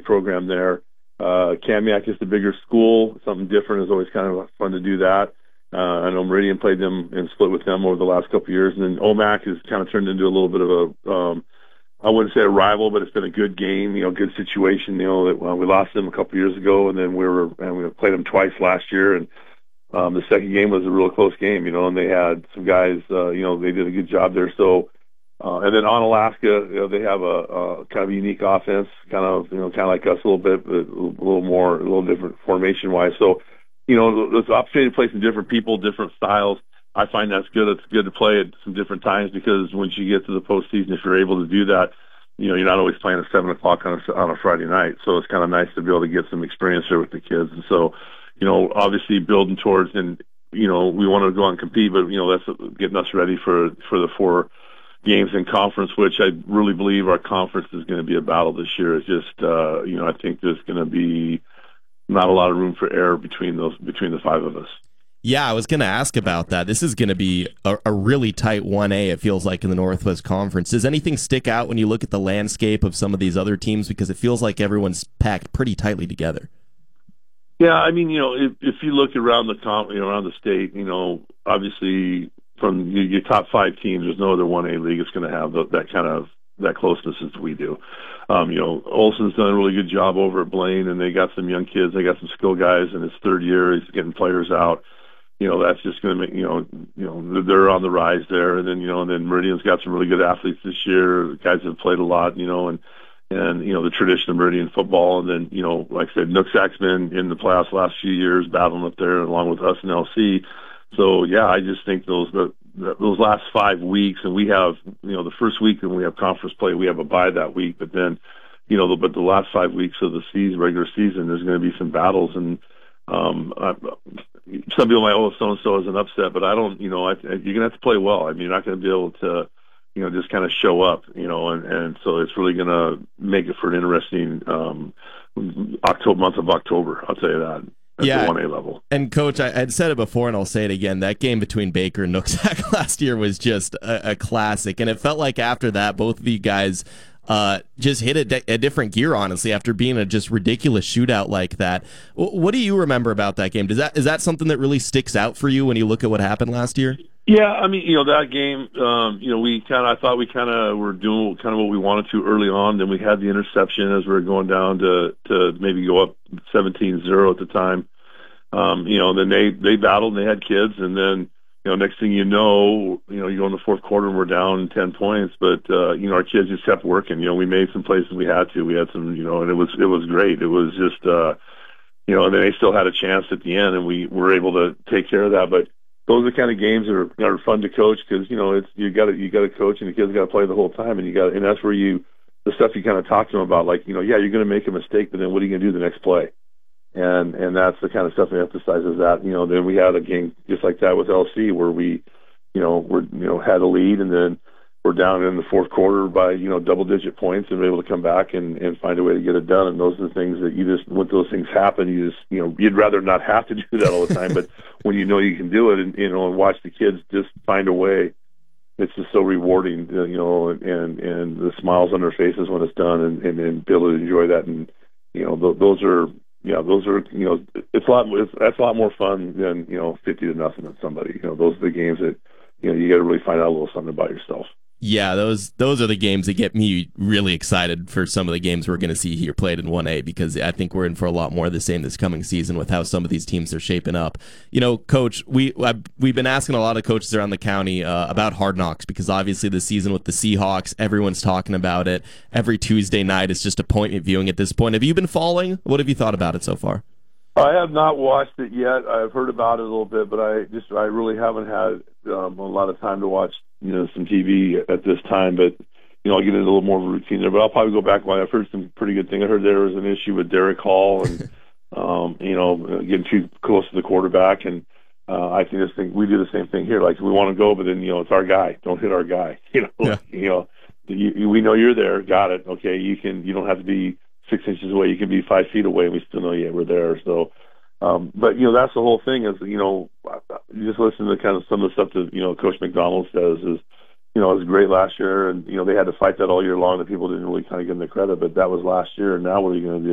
program there. Kamiak is the bigger school. Something different is always kind of fun to do that. I know Meridian played them and split with them over the last couple of years. And then OMAC has kind of turned into a little bit of a, I wouldn't say a rival, but it's been a good game, good situation. We lost them a couple of years ago, and then we played them twice last year. And the second game was a real close game, and they had some guys, they did a good job there. So, and then on Alaska, they have a kind of unique offense, kind of like us a little bit, but a little different formation wise. So, there's opportunity to play some different people, different styles. I find that's good. It's good to play at some different times because once you get to the postseason, if you're able to do that, you're not always playing at 7 o'clock on a Friday night. So it's kind of nice to be able to get some experience there with the kids. And so, obviously building towards, and, we want to go and compete, but, that's getting us ready for the 4 games in conference, which I really believe our conference is going to be a battle this year. It's just, I think there's going to be not a lot of room for error between the 5 of us. Yeah, I was going to ask about that. This is going to be a really tight 1A, it feels like, in the Northwest Conference. Does anything stick out when you look at the landscape of some of these other teams? Because it feels like everyone's packed pretty tightly together. Yeah, I mean, if you look around around the state, obviously from your top 5 teams, there's no other 1A league that's going to have that closeness as we do. Olson's done a really good job over at Blaine, and they got some young kids. They got some skill guys in his 3rd year. He's getting players out. That's just going to make, they're on the rise there. And then Meridian's got some really good athletes this year, guys that have played a lot, and the tradition of Meridian football. And then, like I said, Nooksack's been in the playoffs the last few years, battling up there along with us and LC. So, yeah, I just think those last 5 weeks, and we have, the first week when we have conference play, we have a bye that week. But then, but the last 5 weeks of the regular season, there's going to be some battles. And some people might, so-and-so is an upset, but I don't, you're going to have to play well. I mean, you're not going to be able to, just kind of show up, and so it's really going to make it for an interesting month of October. I'll tell you that. At the 1A level. And Coach, I had said it before, and I'll say it again. That game between Baker and Nooksack last year was just a classic, and it felt like after that, both of you guys just hit a different gear, honestly, after being a just ridiculous shootout like that. What do you remember about that game? Is that something that really sticks out for you when you look at what happened last year? Yeah, I mean, that game, I thought we kind of were doing kind of what we wanted to early on. Then we had the interception as we were going down to maybe go up 17-0 at the time. Then they battled and they had kids, and then, next thing you go in the 4th quarter and we're down 10 points, but, our kids just kept working. We made some plays we had to. We had some, and it was great. It was just, and then they still had a chance at the end, and we were able to take care of that. But those are the kind of games that are fun to coach because, it's, you got to coach and the kids got to play the whole time, and that's where the stuff you kind of talk to them about, like, you're going to make a mistake, but then what are you going to do the next play? And that's the kind of stuff that emphasizes that. Then we had a game just like that with LC where we, had a lead, and then we're down in the 4th quarter by, double-digit points, and we're able to come back and find a way to get it done. And those are the things that when those things happen, you'd rather not have to do that all the time. But when you can do it, and watch the kids just find a way, it's just so rewarding, and the smiles on their faces when it's done, and be able to enjoy that. And those are. Yeah, that's a lot more fun than 50-0 on somebody. Those are the games that you got to really find out a little something about yourself. Yeah, those are the games that get me really excited for some of the games we're going to see here played in 1A, because I think we're in for a lot more of the same this coming season with how some of these teams are shaping up. Coach, we've been asking a lot of coaches around the county about Hard Knocks, because obviously the season with the Seahawks, everyone's talking about it. Every Tuesday night is just appointment viewing at this point. Have you been following? What have you thought about it so far? I have not watched it yet. I've heard about it a little bit, but I really haven't had a lot of time to watch some TV at this time. But I'll get into a little more of a routine there. But I'll probably go back when I've heard some pretty good things. I heard there was an issue with Derek Hall and getting too close to the quarterback, and I think we do the same thing here. Like, we want to go, but then it's our guy. Don't hit our guy. We know you're there. Got it. Okay, you don't have to be 6 inches away. You can be 5 feet away, and we still know we're there. So, but that's the whole thing. Is you just listen to kind of some of the stuff that Coach McDonald says is it was great last year, and they had to fight that all year long. That people didn't really kind of give them the credit, but that was last year. And now what are you going to do?